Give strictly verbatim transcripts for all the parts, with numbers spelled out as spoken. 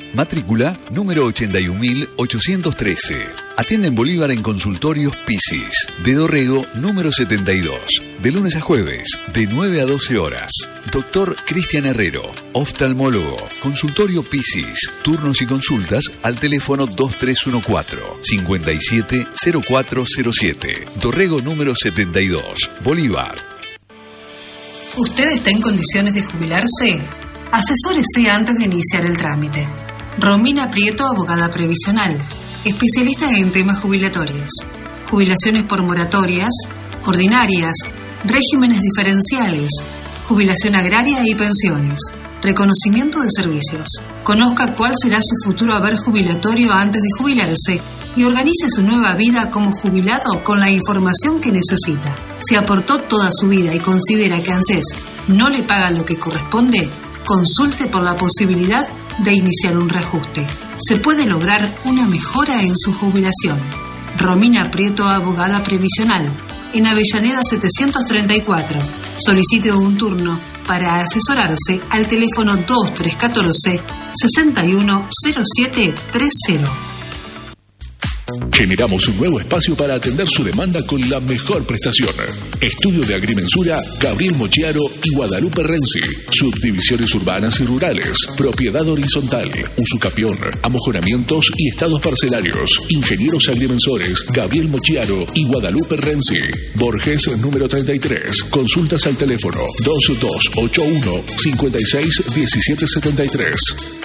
Matrícula número ochenta y un mil ochocientos trece. Atiende en Bolívar en Consultorios Pisis, de Dorrego número setenta y dos, de lunes a jueves, de nueve a doce horas. Doctor Cristian Herrero, oftalmólogo, Consultorio Pisis, turnos y consultas al teléfono dos tres uno cuatro, cinco siete cero cuatro cero siete, Dorrego número setenta y dos, Bolívar. ¿Usted está en condiciones de jubilarse? Asesórese antes de iniciar el trámite. Romina Prieto, abogada previsional, especialista en temas jubilatorios, jubilaciones por moratorias, ordinarias, regímenes diferenciales, jubilación agraria y pensiones, reconocimiento de servicios. Conozca cuál será su futuro haber jubilatorio antes de jubilarse y organice su nueva vida como jubilado con la información que necesita. Si aportó toda su vida y considera que ANSES no le paga lo que corresponde, consulte por la posibilidad de iniciar un reajuste. Se puede lograr una mejora en su jubilación. Romina Prieto, abogada previsional, en Avellaneda setecientos treinta y cuatro. Solicite un turno para asesorarse al teléfono dos tres uno cuatro, seis uno cero siete tres cero. Generamos un nuevo espacio para atender su demanda con la mejor prestación. Estudio de Agrimensura, Gabriel Mochiaro y Guadalupe Renzi. Subdivisiones urbanas y rurales, propiedad horizontal, usucapión, amojonamientos y estados parcelarios. Ingenieros agrimensores, Gabriel Mochiaro y Guadalupe Renzi. Borges número treinta y tres. Consultas al teléfono dos dos ocho uno, cinco seis uno siete siete tres.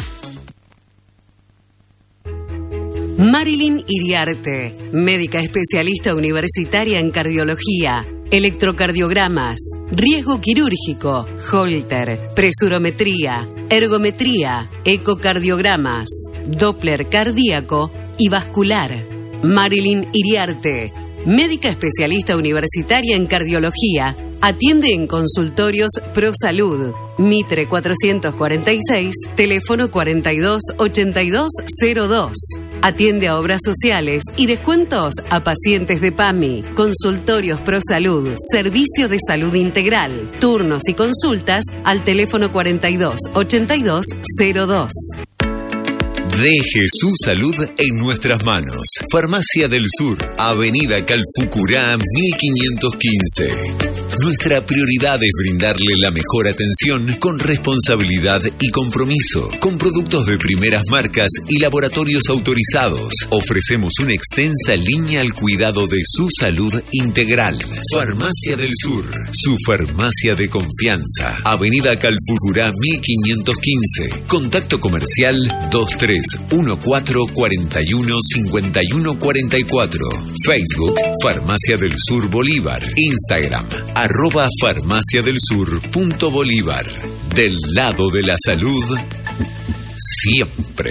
Marilyn Iriarte, médica especialista universitaria en cardiología, electrocardiogramas, riesgo quirúrgico, Holter, presurometría, ergometría, ecocardiogramas, Doppler cardíaco y vascular. Marilyn Iriarte, médica especialista universitaria en cardiología, atiende en consultorios ProSalud, Mitre cuatrocientos cuarenta y seis, teléfono cuarenta y dos ochenta y dos cero dos. Atiende a obras sociales y descuentos a pacientes de PAMI. Consultorios ProSalud, servicio de salud integral. Turnos y consultas al teléfono cuarenta y dos ochenta y dos cero dos. Deje su salud en nuestras manos. Farmacia del Sur, Avenida Calfucurá mil quinientos quince. Nuestra prioridad es brindarle la mejor atención con responsabilidad y compromiso, con productos de primeras marcas y laboratorios autorizados. Ofrecemos una extensa línea al cuidado de su salud integral. Farmacia del Sur, su farmacia de confianza. Avenida Calfucurá mil quinientos quince. Contacto comercial dos tres uno cuatro cuatro uno cinco uno cuatro cuatro. Facebook Farmacia del Sur Bolívar. Instagram arroba farmacia del sur punto bolívar. Del lado de la salud siempre.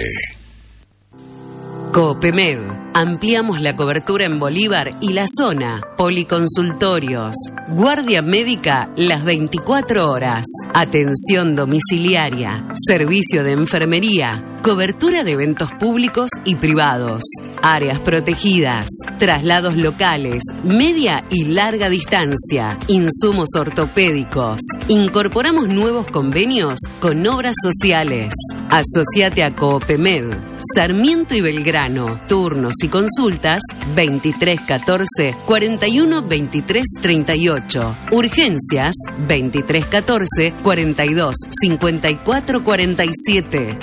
Coopemed. Ampliamos la cobertura en Bolívar y la zona. Policonsultorios. Guardia médica las veinticuatro horas. Atención domiciliaria. Servicio de enfermería. Cobertura de eventos públicos y privados. Áreas protegidas. Traslados locales. Media y larga distancia. Insumos ortopédicos. Incorporamos nuevos convenios con obras sociales. Asociate a Coopemed. Sarmiento y Belgrano. Turnos y consultas veintitrés catorce cuarenta y uno veintitrés treinta y ocho. Urgencias veintitrés catorce cuarenta y dos cincuenta y cuatro cuarenta y siete.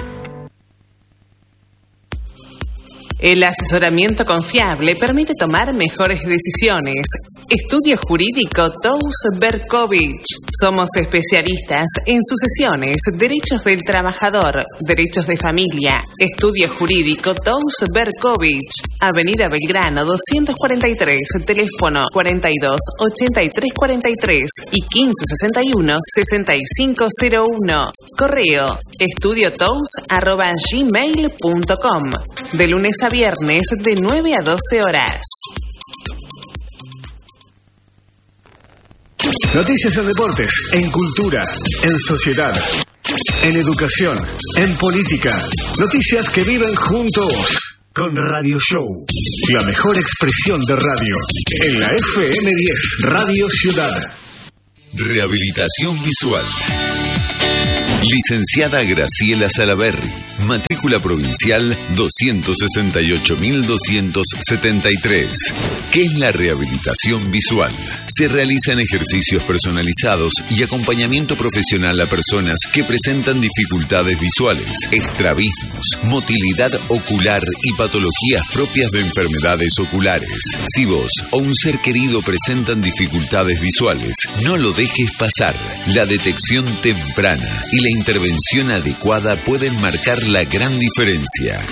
El asesoramiento confiable permite tomar mejores decisiones. Estudio jurídico Tous Berkovich. Somos especialistas en sucesiones, derechos del trabajador, derechos de familia. Estudio jurídico Tous Berkovich. Avenida Belgrano doscientos cuarenta y tres, teléfono cuarenta y dos ochenta y tres cuarenta y tres y quince sesenta y uno sesenta y cinco cero uno. Correo estudiotous arroba gmail punto com. De lunes a viernes de nueve a doce horas. Noticias en deportes, en cultura, en sociedad, en educación, en política. Noticias que viven junto a vos. Con Radio Show, la mejor expresión de radio. En la F M diez, Radio Ciudad. Rehabilitación visual. Licenciada Graciela Salaberry, matrícula provincial doscientos sesenta y ocho mil doscientos setenta y tres. ¿Qué es la rehabilitación visual? Se realizan ejercicios personalizados y acompañamiento profesional a personas que presentan dificultades visuales, estrabismos, motilidad ocular y patologías propias de enfermedades oculares. Si vos o un ser querido presentan dificultades visuales, no lo dejes pasar. La detección temprana y la intervención adecuada pueden marcar la gran diferencia.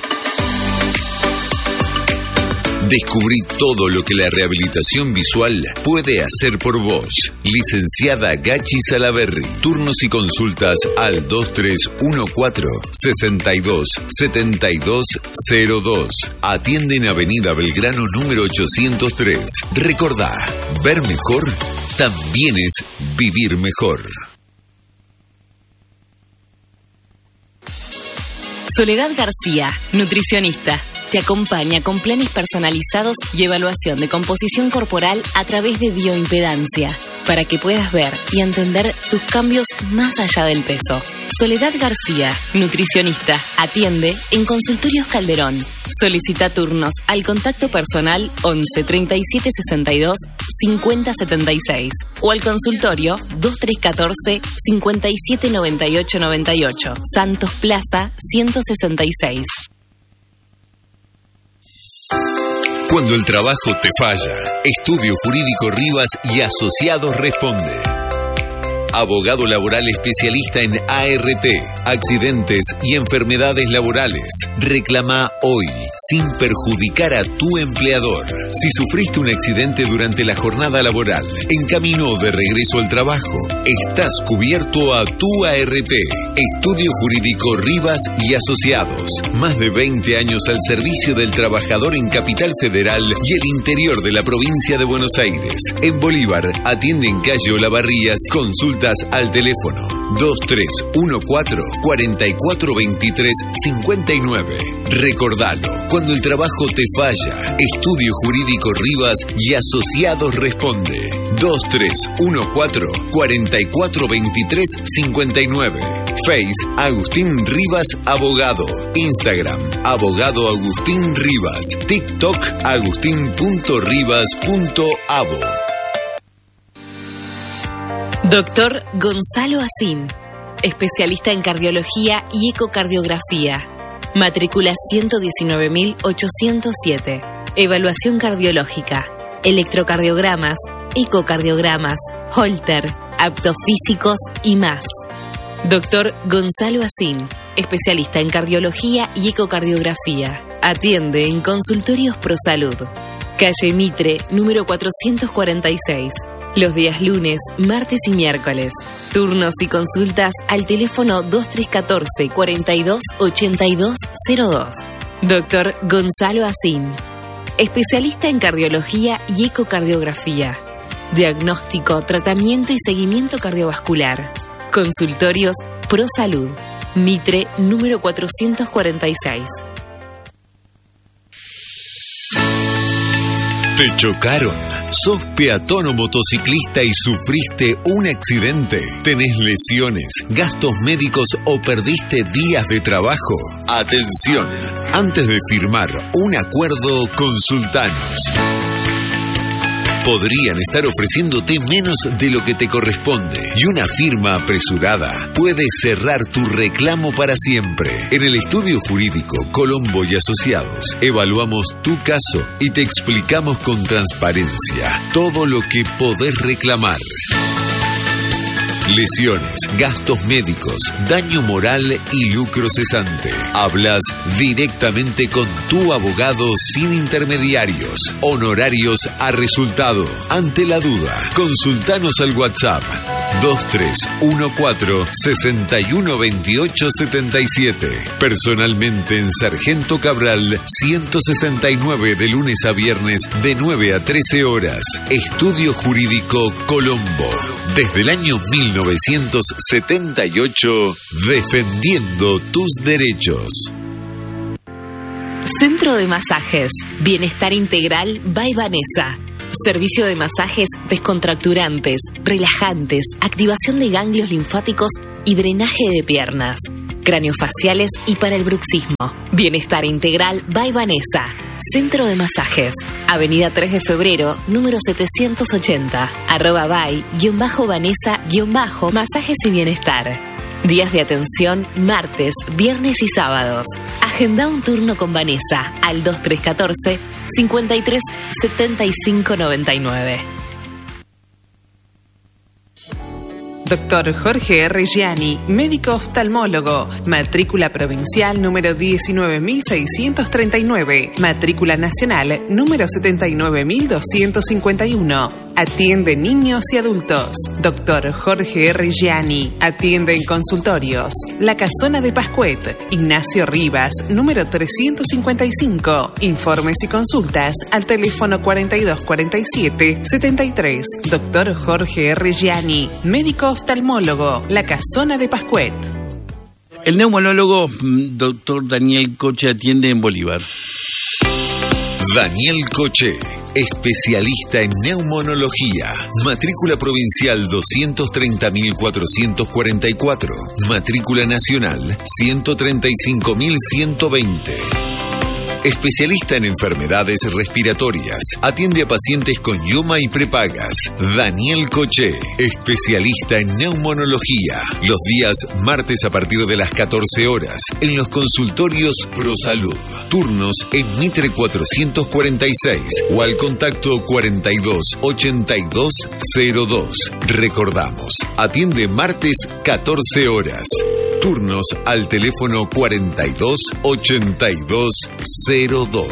Descubrí todo lo que la rehabilitación visual puede hacer por vos. Licenciada Gachi Salaberry. Turnos y consultas al dos tres uno cuatro, seis dos, siete dos cero dos. Atiende en Avenida Belgrano número ochocientos tres. Recordá, ver mejor también es vivir mejor. Soledad García, nutricionista. Te acompaña con planes personalizados y evaluación de composición corporal a través de bioimpedancia, para que puedas ver y entender tus cambios más allá del peso. Soledad García, nutricionista. Atiende en Consultorios Calderón. Solicita turnos al contacto personal once treinta y siete sesenta y dos cincuenta setenta y seis o al consultorio dos tres uno cuatro cincuenta y siete noventa y ocho noventa y ocho, Santos Plaza ciento sesenta y seis. Cuando el trabajo te falla, Estudio Jurídico Rivas y Asociados responde. Abogado laboral especialista en A R T, accidentes y enfermedades laborales. Reclama hoy, sin perjudicar a tu empleador. Si sufriste un accidente durante la jornada laboral, en camino de regreso al trabajo, estás cubierto a tu A R T. Estudio Jurídico Rivas y Asociados. Más de veinte años al servicio del trabajador en Capital Federal y el interior de la provincia de Buenos Aires. En Bolívar, atiende en calle Olavarrías. Consultas al teléfono dos tres uno cuatro, cuatro cuatro dos tres cinco nueve. Recordalo, cuando el trabajo te falla, Estudio Jurídico Rivas y Asociados responde. dos tres uno cuatro, cuatro cuatro dos tres cinco nueve. Face Agustín Rivas Abogado. Instagram Abogado Agustín Rivas. TikTok agustín punto rivas punto abo. Doctor Gonzalo Asín, especialista en cardiología y ecocardiografía. Matrícula ciento diecinueve mil ochocientos siete. Evaluación cardiológica, electrocardiogramas, ecocardiogramas, Holter, aptos físicos y más. Doctor Gonzalo Asín, especialista en cardiología y ecocardiografía. Atiende en Consultorios ProSalud. Calle Mitre, número cuatrocientos cuarenta y seis. Los días lunes, martes y miércoles. Turnos y consultas al teléfono dos tres uno cuatro, cuarenta y dos, ochenta y dos cero dos. Doctor Gonzalo Asín, especialista en cardiología y ecocardiografía. Diagnóstico, tratamiento y seguimiento cardiovascular. Consultorios ProSalud. Mitre, número cuatrocientos cuarenta y seis. ¿Te chocaron? ¿Sos peatón o motociclista y sufriste un accidente? ¿Tenés lesiones, gastos médicos o perdiste días de trabajo? Atención, antes de firmar un acuerdo, consultanos. Podrían estar ofreciéndote menos de lo que te corresponde y una firma apresurada puede cerrar tu reclamo para siempre. En el Estudio Jurídico Colombo y Asociados evaluamos tu caso y te explicamos con transparencia todo lo que podés reclamar. Lesiones, gastos médicos, daño moral y lucro cesante. Hablas directamente con tu abogado sin intermediarios. Honorarios a resultado. Ante la duda, consultanos al WhatsApp dos tres uno cuatro, seis uno dos ocho siete siete. Personalmente en Sargento Cabral ciento sesenta y nueve de lunes a viernes de nueve a trece horas. Estudio Jurídico Colombo. Desde el año mil novecientos setenta y ocho, defendiendo tus derechos. Centro de Masajes Bienestar Integral by Vanessa. Servicio de masajes descontracturantes, relajantes, activación de ganglios linfáticos y drenaje de piernas. craneofaciales y para el bruxismo. Bienestar Integral by Vanessa. Centro de Masajes. Avenida tres de febrero, número setecientos ochenta. Arroba by, guión bajo Vanessa, guión bajo, masajes y bienestar. Días de atención, martes, viernes y sábados. Agenda un turno con Vanessa al dos tres uno cuatro, cinco tres, siete cinco nueve nueve. Doctor Jorge R. Gianni, médico oftalmólogo, matrícula provincial número diecinueve mil seiscientos treinta y nueve, matrícula nacional número setenta y nueve mil doscientos cincuenta y uno. Atiende niños y adultos. Doctor Jorge R. Gianni, atiende en consultorios. La Casona de Pascuet, Ignacio Rivas, número trescientos cincuenta y cinco. Informes y consultas al teléfono cuarenta y dos cuarenta y siete, setenta y tres. Doctor Jorge R. Gianni, médico oftalmólogo, La Casona de Pascuet. El neumonólogo doctor Daniel Coche atiende en Bolívar. Daniel Coche, especialista en neumonología. Matrícula provincial doscientos treinta mil cuatrocientos cuarenta y cuatro. Matrícula nacional ciento treinta y cinco mil ciento veinte. Especialista en enfermedades respiratorias. Atiende a pacientes con IOMA y prepagas. Daniel Coche, especialista en neumonología. Los días martes a partir de las catorce horas en los consultorios ProSalud. Turnos en Mitre cuatrocientos cuarenta y seis o al contacto cuarenta y dos ochenta y dos cero dos. Recordamos, atiende martes catorce horas. Turnos al teléfono cuarenta y dos ochenta y dos cero dos.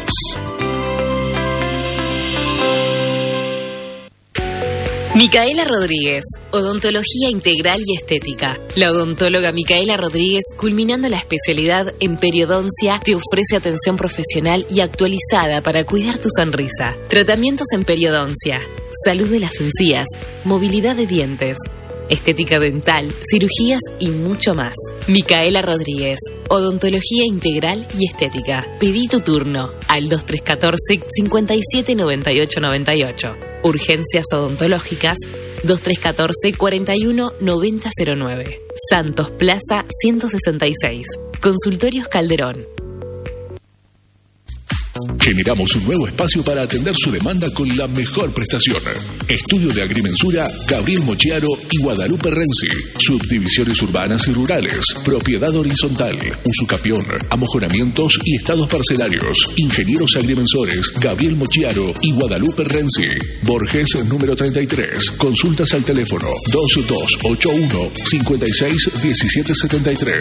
Micaela Rodríguez, odontología integral y estética. La odontóloga Micaela Rodríguez, culminando la especialidad en periodoncia, te ofrece atención profesional y actualizada para cuidar tu sonrisa. Tratamientos en periodoncia, salud de las encías, movilidad de dientes, estética dental, cirugías y mucho más. Micaela Rodríguez, odontología integral y estética. Pedí tu turno al dos tres uno cuatro, cinco siete nueve ocho nueve ocho. Urgencias odontológicas dos tres uno cuatro, cuarenta y uno noventa cero nueve. Santos Plaza ciento sesenta y seis. Consultorios Calderón. Generamos un nuevo espacio para atender su demanda con la mejor prestación. Estudio de Agrimensura, Gabriel Mochiaro y Guadalupe Renzi. Subdivisiones urbanas y rurales. Propiedad horizontal. Usucapión. Amojonamientos y estados parcelarios. Ingenieros agrimensores, Gabriel Mochiaro y Guadalupe Renzi. Borges número treinta y tres. Consultas al teléfono dos dos ocho uno, cinco seis uno siete siete tres.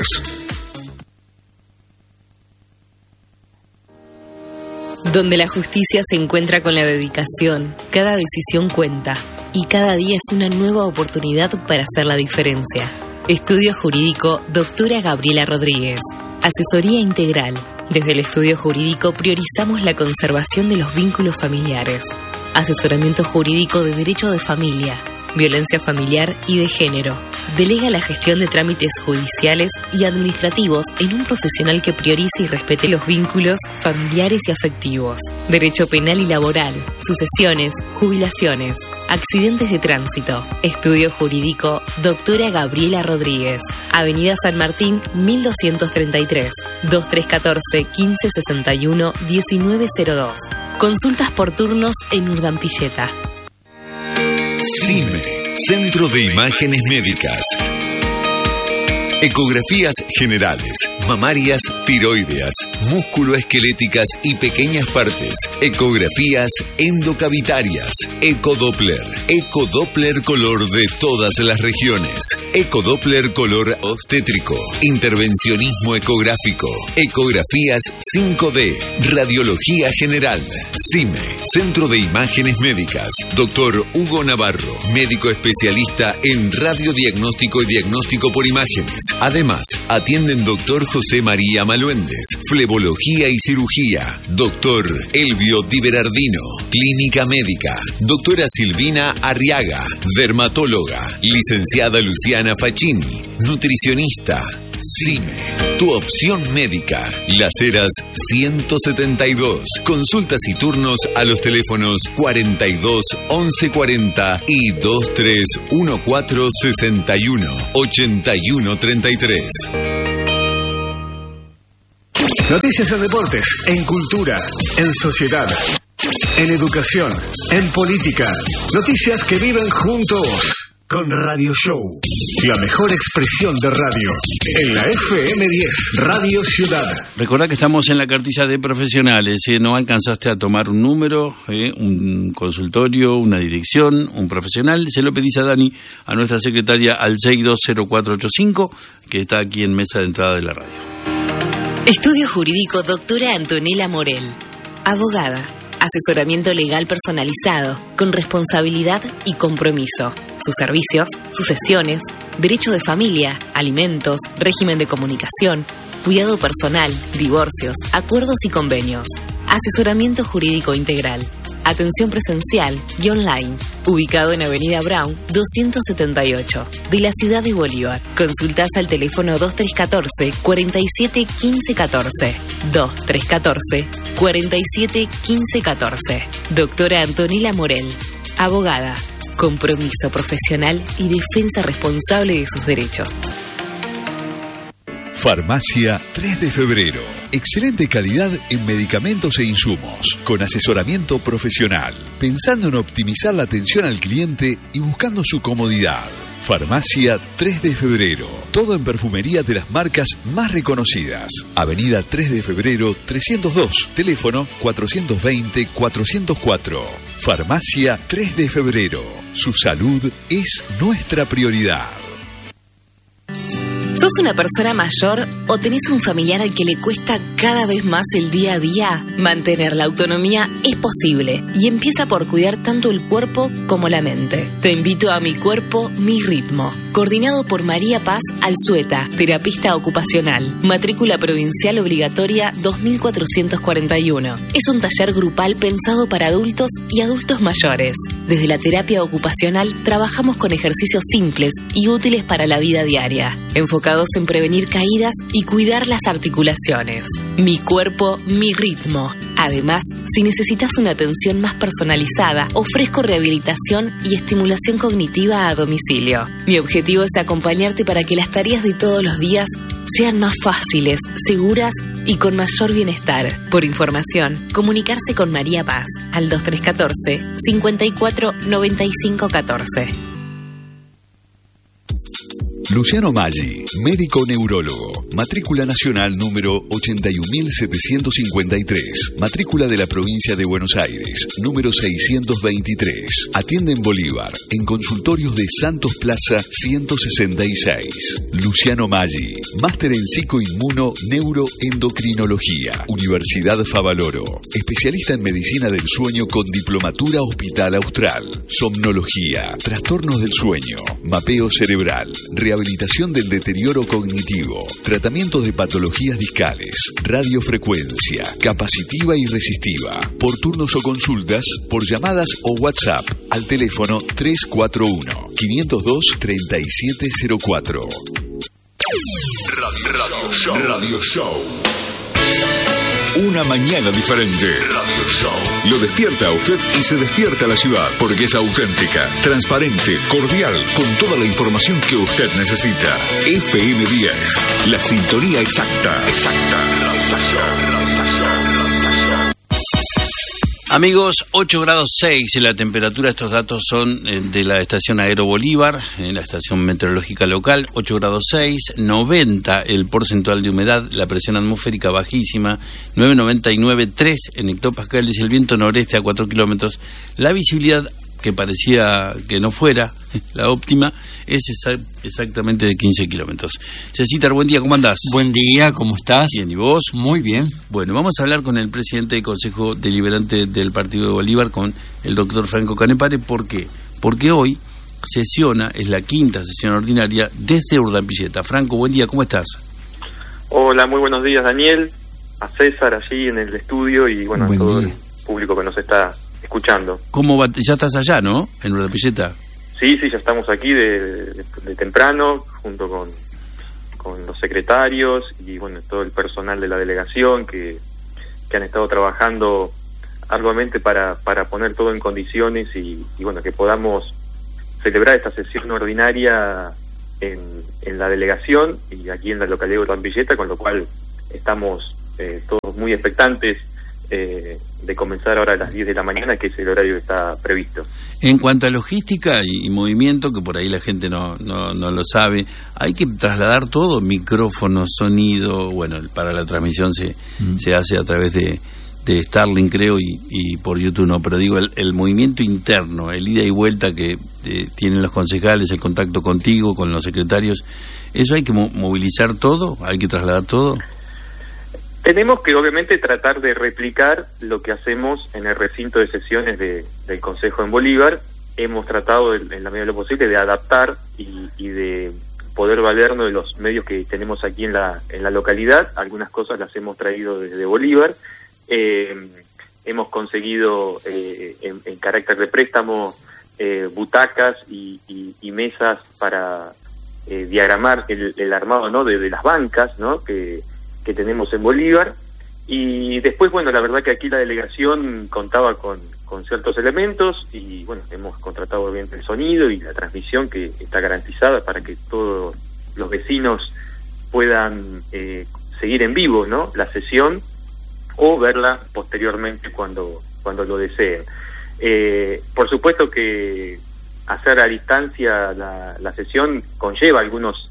Donde la justicia se encuentra con la dedicación, cada decisión cuenta y cada día es una nueva oportunidad para hacer la diferencia. Estudio Jurídico Doctora Gabriela Rodríguez. Asesoría integral. Desde el estudio jurídico priorizamos la conservación de los vínculos familiares. Asesoramiento jurídico de derecho de familia, violencia familiar y de género. Delega la gestión de trámites judiciales y administrativos en un profesional que priorice y respete los vínculos familiares y afectivos. Derecho penal y laboral, sucesiones, jubilaciones, accidentes de tránsito. Estudio Jurídico Doctora Gabriela Rodríguez. Avenida San Martín, mil doscientos treinta y tres, dos tres uno cuatro, quince sesenta y uno, diecinueve cero dos. Consultas por turnos en Urdampilleta. CIME, Centro de Imágenes Médicas. Ecografías generales, mamarias, tiroideas, músculoesqueléticas y pequeñas partes. Ecografías endocavitarias. Ecodoppler. Ecodoppler color de todas las regiones. Ecodoppler color obstétrico. Intervencionismo ecográfico. Ecografías cinco D. Radiología general. CIME, Centro de Imágenes Médicas. Doctor Hugo Navarro, médico especialista en radiodiagnóstico y diagnóstico por imágenes. Además, atienden doctor José María Maluendes, flebología y cirugía, doctor Elvio Di Berardino, clínica médica, doctora Silvina Arriaga, dermatóloga, licenciada Luciana Facchini, nutricionista. CIME, tu opción médica. Las Heras ciento setenta y dos. Consultas y turnos a los teléfonos cuarenta y dos once cuarenta y dos tres uno cuatro sesenta y uno ochenta y uno treinta y tres. Noticias en deportes, en cultura, en sociedad, en educación, en política. Noticias que viven junto a vos. Con Radio Show, la mejor expresión de radio. En la F M diez, Radio Ciudad. Recordá que estamos en la cartilla de profesionales. ¿eh? No alcanzaste a tomar un número, ¿eh? un consultorio, una dirección, un profesional. Se lo pedís a Dani, a nuestra secretaria, al seis dos cero cuatro ocho cinco, que está aquí en mesa de entrada de la radio. Estudio Jurídico Doctora Antonella Morel. Abogada. Asesoramiento legal personalizado, con responsabilidad y compromiso. Sus servicios, sucesiones, derecho de familia, alimentos, régimen de comunicación, cuidado personal, divorcios, acuerdos y convenios. Asesoramiento jurídico integral. Atención presencial y online. Ubicado en Avenida Brown, doscientos setenta y ocho, de la ciudad de Bolívar. Consultas al teléfono dos tres uno cuatro, cuatro siete uno cinco uno cuatro. dos tres uno cuatro, cuatro siete uno cinco uno cuatro. Doctora Antonella Morel. Abogada. Compromiso profesional y defensa responsable de sus derechos. Farmacia tres de febrero. Excelente calidad en medicamentos e insumos, con asesoramiento profesional, pensando en optimizar la atención al cliente y buscando su comodidad. Farmacia tres de febrero. Todo en perfumería de las marcas más reconocidas. Avenida tres de febrero trescientos dos. Teléfono cuatrocientos veinte, cuatrocientos cuatro. Farmacia tres de febrero. Su salud es nuestra prioridad. ¿Sos una persona mayor o tenés un familiar al que le cuesta cada vez más el día a día? Mantener la autonomía es posible y empieza por cuidar tanto el cuerpo como la mente. Te invito a Mi Cuerpo, Mi Ritmo, coordinado por María Paz Alzueta, terapista ocupacional, matrícula provincial obligatoria dos mil cuatrocientos cuarenta y uno. Es un taller grupal pensado para adultos y adultos mayores. Desde la terapia ocupacional trabajamos con ejercicios simples y útiles para la vida diaria, enfocados en prevenir caídas y cuidar las articulaciones. Mi Cuerpo, Mi Ritmo. Además, si necesitas una atención más personalizada, ofrezco rehabilitación y estimulación cognitiva a domicilio. Mi objetivo es acompañarte para que las tareas de todos los días sean más fáciles, seguras y con mayor bienestar. Por información, comunicarse con María Paz al dos tres uno cuatro, cinco cuatro nueve cinco uno cuatro. Luciano Maggi, médico neurólogo, matrícula nacional número ochenta y un mil setecientos cincuenta y tres, matrícula de la provincia de Buenos Aires, número seiscientos veintitrés. Atiende en Bolívar, en consultorios de Santos Plaza ciento sesenta y seis. Luciano Maggi, máster en psicoinmuno neuroendocrinología, Universidad Favaloro, especialista en medicina del sueño con diplomatura Hospital Austral, somnología, trastornos del sueño, mapeo cerebral, rehabilitación del deterioro cognitivo, tratamientos de patologías discales, radiofrecuencia, capacitiva y resistiva, por turnos o consultas, por llamadas o WhatsApp al teléfono tres cuatro uno, cinco cero dos, tres siete cero cuatro. Radio, Radio Show. Radio Show. Una mañana diferente. Radio Show. Lo despierta a usted y se despierta la ciudad, porque es auténtica, transparente, cordial, con toda la información que usted necesita. F M diez, la sintonía exacta. Exacta. Realización. Realización. Realización. Amigos, ocho grados seis en la temperatura. Estos datos son de la estación Aero Bolívar, en la estación meteorológica local. Ocho grados seis, noventa el porcentual de humedad, la presión atmosférica bajísima, nueve noventa y nueve, tres en hectopascales, el viento noreste a cuatro kilómetros. La visibilidad, que parecía que no fuera la óptima, es exa- exactamente de quince kilómetros. Cecitar, buen día, ¿cómo andás? Buen día, ¿cómo estás? Bien, ¿y vos? Muy bien. Bueno, vamos a hablar con el presidente del Consejo Deliberante del Partido de Bolívar, con el doctor Franco Canepare. ¿Por qué? Porque hoy sesiona, es la quinta sesión ordinaria desde Urdampilleta. Franco, buen día, ¿cómo estás? Hola, muy buenos días, Daniel, a César allí en el estudio y bueno, Buen a todo día. el público que nos está escuchando. ¿Cómo va? ¿Ya estás allá, no? En Urdampilleta. Sí, sí, ya estamos aquí de, de, de temprano, junto con, con los secretarios y bueno, todo el personal de la delegación que, que han estado trabajando arduamente para, para poner todo en condiciones y, y bueno, que podamos celebrar esta sesión ordinaria en, en la delegación y aquí en la localidad de Urdampilleta, con lo cual estamos eh, todos muy expectantes eh, de comenzar ahora a las diez de la mañana, que es el horario que está previsto. En cuanto a logística y, y movimiento, que por ahí la gente no, no, no lo sabe, hay que trasladar todo, micrófono, sonido, bueno, para la transmisión se, mm. se hace a través de, de Starlink, creo, y, y por YouTube no, pero digo, el, el movimiento interno, el ida y vuelta que eh, tienen los concejales, el contacto contigo, con los secretarios, ¿eso hay que mo- movilizar todo? ¿Hay que trasladar todo? Tenemos que obviamente tratar de replicar lo que hacemos en el recinto de sesiones de, del Consejo en Bolívar. Hemos tratado de, en la medida de lo posible de adaptar y, y de poder valernos de los medios que tenemos aquí en la, en la localidad. Algunas cosas las hemos traído desde Bolívar. Eh, hemos conseguido eh, en, en carácter de préstamo eh, butacas y, y, y mesas para eh, diagramar el, el armado, ¿no?, de, de las bancas, ¿no?, que que tenemos en Bolívar. Y después, bueno, la verdad que aquí la delegación contaba con, con ciertos elementos y, bueno, hemos contratado bien el sonido y la transmisión que está garantizada para que todos los vecinos puedan eh, seguir en vivo, ¿no?, la sesión o verla posteriormente cuando, cuando lo deseen. Eh, por supuesto que hacer a distancia la, la sesión conlleva algunos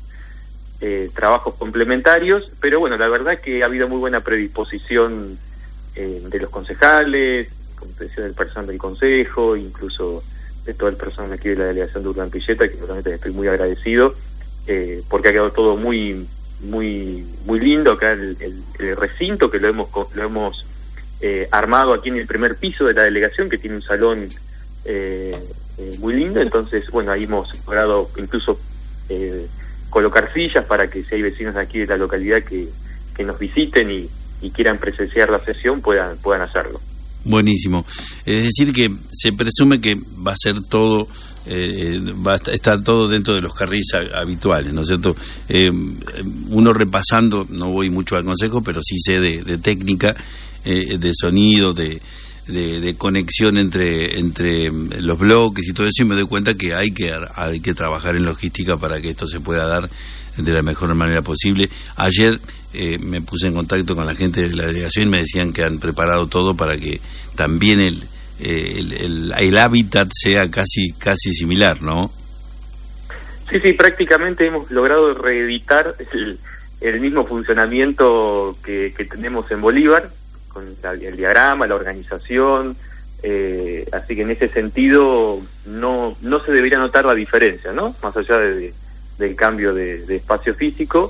Eh, trabajos complementarios, pero bueno, la verdad que ha habido muy buena predisposición eh, de los concejales, como te decía, del personal del consejo, incluso de todo el personal aquí de la delegación de Urdampilleta, que realmente estoy muy agradecido, eh, porque ha quedado todo muy muy muy lindo acá el, el, el recinto, que lo hemos lo hemos eh, armado aquí en el primer piso de la delegación, que tiene un salón eh, eh, muy lindo. Entonces, bueno, ahí hemos logrado incluso eh, colocar sillas para que si hay vecinos aquí de la localidad que, que nos visiten y, y quieran presenciar la sesión puedan puedan hacerlo. Buenísimo. Es decir que se presume que va a ser todo, eh, va a estar todo dentro de los carriles habituales, ¿no es cierto? Eh, uno repasando, no voy mucho al consejo, pero sí sé de, de técnica, eh, de sonido, de De, de conexión entre entre los bloques y todo eso, y me doy cuenta que hay que hay que trabajar en logística para que esto se pueda dar de la mejor manera posible. Ayer eh, me puse en contacto con la gente de la delegación y me decían que han preparado todo para que también el eh, el, el, el hábitat sea casi casi similar, ¿no? Sí, sí, prácticamente hemos logrado reeditar el, el mismo funcionamiento que, que tenemos en Bolívar, con la, el diagrama, la organización, eh, así que en ese sentido no no se debería notar la diferencia, ¿no?, más allá de, de, del cambio de, de espacio físico,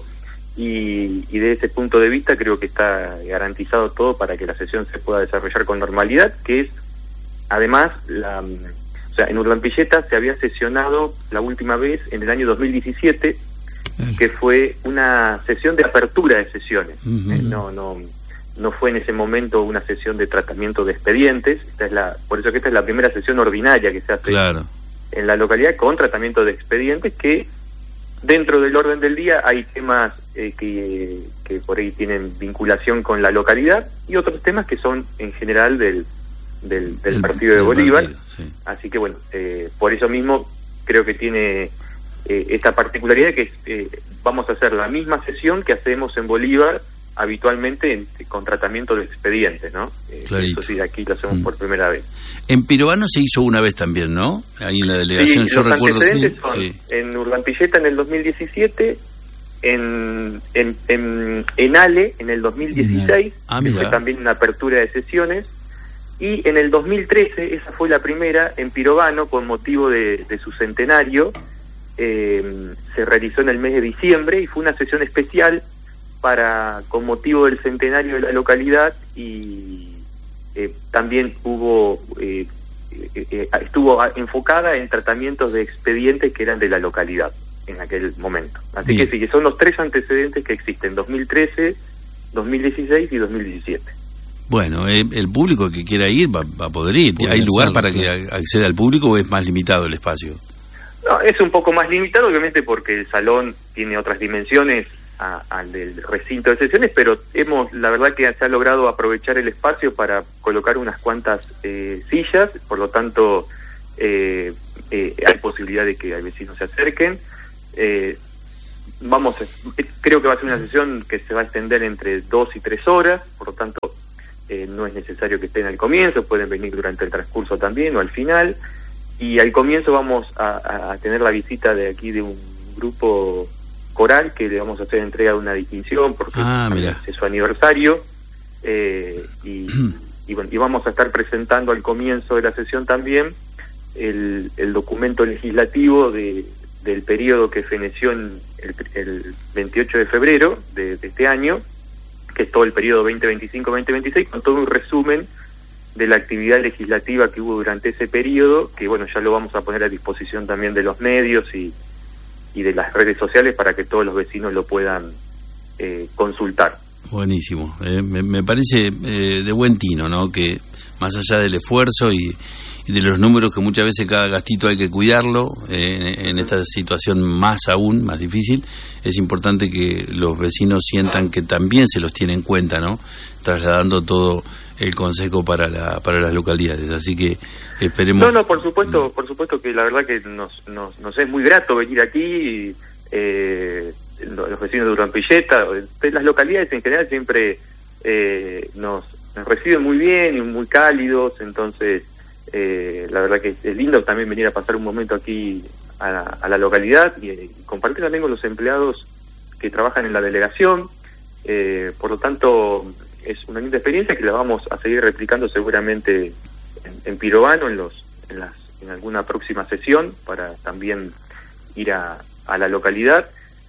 y, y de ese punto de vista creo que está garantizado todo para que la sesión se pueda desarrollar con normalidad, que es además la, o sea, en Urdampilleta se había sesionado la última vez en el año dos mil diecisiete, que fue una sesión de apertura de sesiones. Uh-huh. eh, no no no fue en ese momento una sesión de tratamiento de expedientes. Esta es la, por eso que esta es la primera sesión ordinaria que se hace claro. en la localidad con tratamiento de expedientes, que dentro del orden del día hay temas eh, que, que por ahí tienen vinculación con la localidad y otros temas que son en general del del, del el, partido de del Bolívar. Partido, sí. Así que bueno, eh, por eso mismo creo que tiene eh, esta particularidad que eh, vamos a hacer la misma sesión que hacemos en Bolívar habitualmente en, con tratamiento de expedientes, ¿no? Eh, eso sí, aquí lo hacemos mm. por primera vez. En Pirovano se hizo una vez también, ¿no?Í en la delegación, sí, yo los recuerdo... antecedentes son sí. en Urdampilleta en el dos mil diecisiete, en en, en, en Ale en el dos mil dieciséis, ah, que fue también una apertura de sesiones, y en el dos mil trece, esa fue la primera, en Pirovano, con motivo de, de su centenario, eh, se realizó en el mes de diciembre y fue una sesión especial para con motivo del centenario de la localidad, y eh, también hubo eh, eh, eh, estuvo enfocada en tratamientos de expedientes que eran de la localidad en aquel momento. Así Bien. que sí, que son los tres antecedentes que existen: dos mil trece, dos mil dieciséis y dos mil diecisiete. Bueno, eh, el público que quiera ir va, va a poder ir. ¿Hay lugar para que acceda al público o es más limitado el espacio? No, es un poco más limitado, obviamente, porque el salón tiene otras dimensiones A, al del recinto de sesiones, pero hemos, la verdad que se ha logrado aprovechar el espacio para colocar unas cuantas eh, sillas, por lo tanto eh, eh, hay posibilidad de que los vecinos se acerquen. Eh, vamos, creo que va a ser una sesión que se va a extender entre dos y tres horas, por lo tanto eh, no es necesario que estén al comienzo, pueden venir durante el transcurso también o al final. Y al comienzo vamos a, a tener la visita de aquí de un grupo coral que le vamos a hacer entrega de una distinción porque ah, es su aniversario, eh, y, y, bueno, y vamos a estar presentando al comienzo de la sesión también el, el documento legislativo de, del periodo que feneció en el, el veintiocho de febrero de, de este año, que es todo el periodo veinte veinticinco veinte veintiséis, con todo un resumen de la actividad legislativa que hubo durante ese periodo, que bueno, ya lo vamos a poner a disposición también de los medios y, y de las redes sociales para que todos los vecinos lo puedan eh, consultar. Buenísimo, eh, me, me parece eh, de buen tino, ¿no? Que más allá del esfuerzo y, y de los números, que muchas veces cada gastito hay que cuidarlo, eh, en esta situación más aún, más difícil, es importante que los vecinos sientan que también se los tiene en cuenta, ¿no? Trasladando todo el consejo para la para las localidades, así que esperemos. No, no, por supuesto, por supuesto que la verdad que nos nos, nos es muy grato venir aquí, y, eh, los vecinos de Urampilleta, las localidades en general siempre eh, nos, nos reciben muy bien y muy cálidos, entonces eh, la verdad que es lindo también venir a pasar un momento aquí a la, a la localidad y, y compartir también con los empleados que trabajan en la delegación, eh, por lo tanto es una linda experiencia que la vamos a seguir replicando seguramente en, en Pirovano, en los en las en alguna próxima sesión, para también ir a, a la localidad,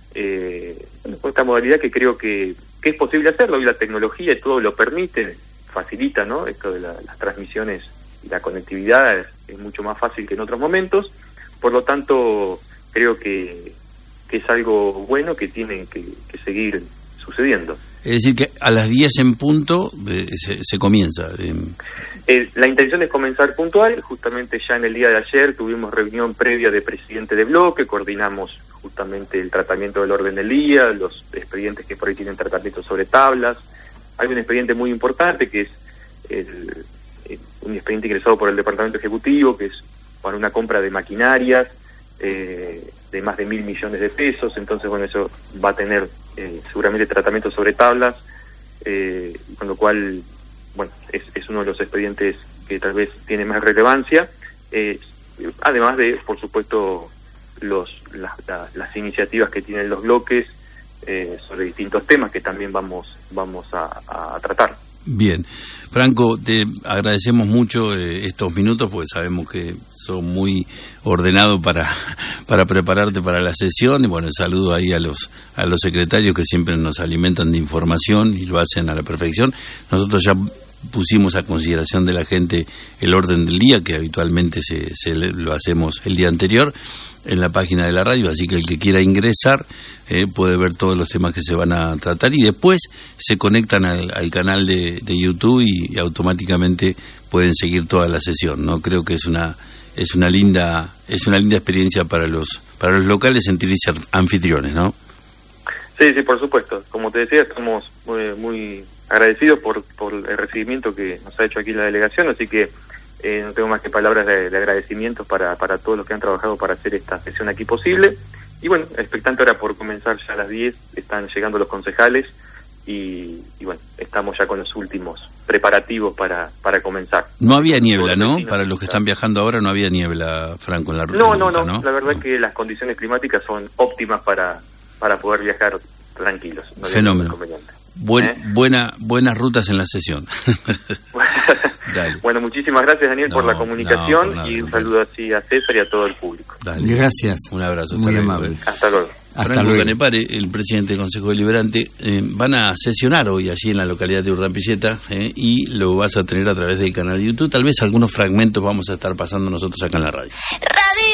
eh, con esta modalidad que creo que, que es posible hacerlo. Hoy la tecnología y todo lo permite, facilita, ¿no? Esto de la, las transmisiones y la conectividad es, es mucho más fácil que en otros momentos, por lo tanto creo que, que es algo bueno que tiene que, que seguir sucediendo. Es decir, que a las diez en punto eh, se, se comienza. Eh. Eh, la intención es comenzar puntual. Justamente ya en el día de ayer tuvimos reunión previa de presidente de bloque, coordinamos justamente el tratamiento del orden del día, los expedientes que por ahí tienen tratamiento sobre tablas. Hay un expediente muy importante que es el, el, un expediente ingresado por el Departamento Ejecutivo, que es para una compra de maquinarias eh, de más de mil millones de pesos. Entonces, bueno, eso va a tener eh, seguramente tratamiento sobre tablas, eh, con lo cual, bueno, es, es uno de los expedientes que tal vez tiene más relevancia, eh, además de, por supuesto, los las, la, las iniciativas que tienen los bloques eh, sobre distintos temas que también vamos vamos a, a tratar. Bien, Franco, te agradecemos mucho eh, estos minutos, porque sabemos que sos muy ordenado para para prepararte para la sesión, y bueno, saludo ahí a los a los secretarios que siempre nos alimentan de información y lo hacen a la perfección. Nosotros ya pusimos a consideración de la gente el orden del día, que habitualmente se, se lo hacemos el día anterior en la página de la radio, así que el que quiera ingresar eh, puede ver todos los temas que se van a tratar, y después se conectan al, al canal de, de YouTube y, y automáticamente pueden seguir toda la sesión, ¿no? Creo que es una es una linda es una linda experiencia para los para los locales sentirse anfitriones, ¿no? Sí, sí, por supuesto. Como te decía, estamos muy, muy agradecidos por, por el recibimiento que nos ha hecho aquí la delegación, así que eh, no tengo más que palabras de, de agradecimiento para, para todos los que han trabajado para hacer esta sesión aquí posible. Y bueno, expectante ahora por comenzar ya a las diez, están llegando los concejales y, y bueno, estamos ya con los últimos preparativos para, para comenzar. No había niebla, ¿no? Para los que están viajando ahora no había niebla, Franco, en la ruta. No, no, no, no, la verdad es que las condiciones climáticas son óptimas para, para poder viajar tranquilos. No Fenómeno. Buen, ¿Eh? buena, buenas rutas en la sesión. Bueno, muchísimas gracias, Daniel, no, por la comunicación, no, por nada, y un saludo así a César y a todo el público. Dale. Gracias. Un abrazo. Muy amable. Hasta luego. Franco Canepare, el presidente del Consejo Deliberante, eh, van a sesionar hoy allí en la localidad de Urampilleta, eh, y lo vas a tener a través del canal de YouTube. Tal vez algunos fragmentos vamos a estar pasando nosotros acá en la radio.